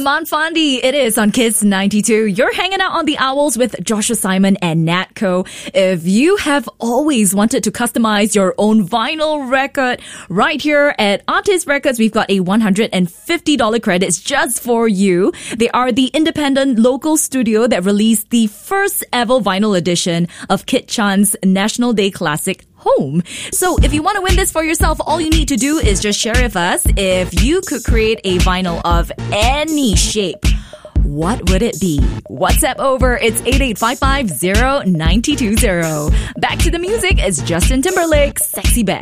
Aman Fandi, it is on Kiss 92. You're hanging out on the Owls with Joshua Simon and Natco. If you have always wanted to customize your own vinyl record, right here at Artist Records, we've got a $150 credits just for you. They are the independent local studio that released the first ever vinyl edition of Kit Chan's National Day classic, Home. So if you want to win this for yourself, all you need to do is just share with us. If you could create a vinyl of any shape, what would it be? WhatsApp over. It's 88550920. Back to the music. It's Justin Timberlake, Sexy Back.